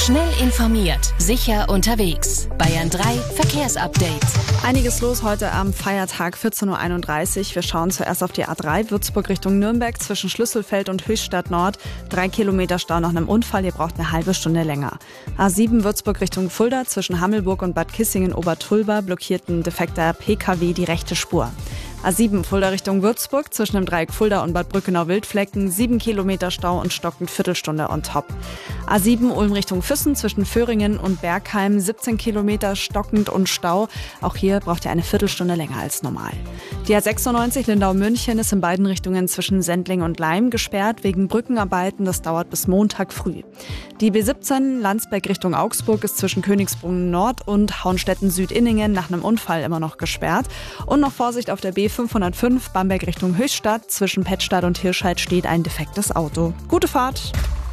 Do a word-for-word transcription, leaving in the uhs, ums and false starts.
Schnell informiert, sicher unterwegs. Bayern drei Verkehrsupdate. Einiges los heute am Feiertag vierzehn Uhr einunddreißig. Wir schauen zuerst auf die A drei, Würzburg Richtung Nürnberg zwischen Schlüsselfeld und Höchstadt Nord. Drei Kilometer Stau nach einem Unfall, ihr braucht eine halbe Stunde länger. A sieben Würzburg Richtung Fulda zwischen Hammelburg und Bad Kissingen-Obertrülba blockiert ein defekter P K W die rechte Spur. A sieben Fulda Richtung Würzburg zwischen dem Dreieck Fulda und Bad Brückenau-Wildflecken, sieben Kilometer Stau und stockend Viertelstunde on top. A sieben Ulm Richtung Füssen zwischen Föhringen und Bergheim, siebzehn Kilometer stockend und Stau. Auch hier braucht ihr eine Viertelstunde länger als normal. Die A sechsundneunzig Lindau-München ist in beiden Richtungen zwischen Sendling und Laim gesperrt wegen Brückenarbeiten. Das dauert bis Montag früh. Die B siebzehn Landsberg Richtung Augsburg ist zwischen Königsbrunn Nord und Hauenstetten-Süd-Inningen nach einem Unfall immer noch gesperrt. Und noch Vorsicht auf der B fünfhundertfünf Bamberg Richtung Höchstadt. Zwischen Pettstadt und Hirscheid steht ein defektes Auto. Gute Fahrt!